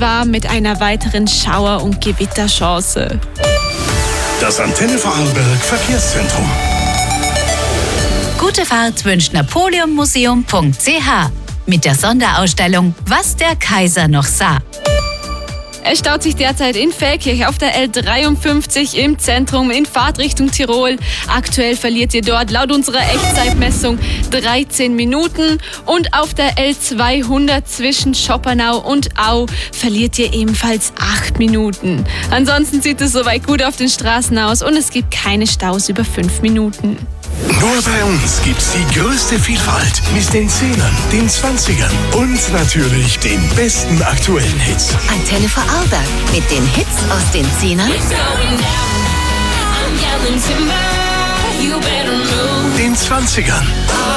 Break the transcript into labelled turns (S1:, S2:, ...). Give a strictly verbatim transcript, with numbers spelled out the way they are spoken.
S1: zwar mit einer weiteren Schauer- und Gewitterchance.
S2: Das Antenne Vorarlberg Verkehrszentrum.
S3: Gute Fahrt wünscht napoleon museum punkt c h mit der Sonderausstellung Was der Kaiser noch sah.
S1: Es staut sich derzeit in Feldkirch auf der L dreiundfünfzig im Zentrum in Fahrtrichtung Tirol. Aktuell verliert ihr dort laut unserer Echtzeitmessung dreizehn Minuten und auf der L zweihundert zwischen Schoppernau und Au verliert ihr ebenfalls acht Minuten. Ansonsten sieht es soweit gut auf den Straßen aus und es gibt keine Staus über fünf Minuten.
S2: Nur bei uns gibt's die größte Vielfalt mit den Zehnern, den Zwanzigern und natürlich den besten aktuellen Hits.
S3: Antenne Vorarlberg mit den Hits aus den Zehnern,
S2: Den Zwanzigern